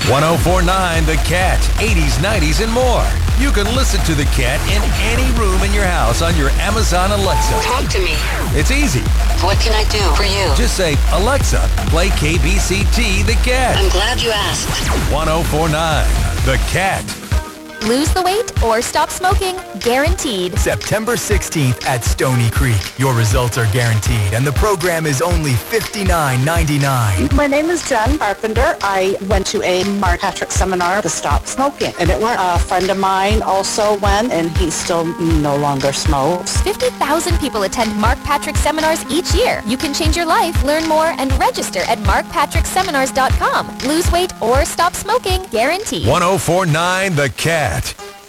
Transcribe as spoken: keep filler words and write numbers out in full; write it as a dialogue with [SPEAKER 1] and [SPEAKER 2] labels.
[SPEAKER 1] one oh four point nine The Cat, eighties, nineties, and more. You can listen to The Cat in any room in your house on your Amazon Alexa.
[SPEAKER 2] Talk to me.
[SPEAKER 1] It's easy.
[SPEAKER 2] What can I do for you?
[SPEAKER 1] Just say, Alexa, play K B C T The Cat.
[SPEAKER 2] I'm glad you asked.
[SPEAKER 1] one oh four point nine The Cat.
[SPEAKER 3] Lose the weight or stop smoking, guaranteed.
[SPEAKER 4] September sixteenth at Stony Creek. Your results are guaranteed, and the program is only fifty-nine ninety-nine.
[SPEAKER 5] My name is Jen Carpenter. I went to a Mark Patrick seminar to stop smoking, and it worked. A friend of mine also went, and he still no longer smokes.
[SPEAKER 3] fifty thousand people attend Mark Patrick seminars each year. You can change your life, learn more, and register at mark patrick seminars dot com. Lose weight or stop smoking, guaranteed.
[SPEAKER 1] one oh four point nine The Cat.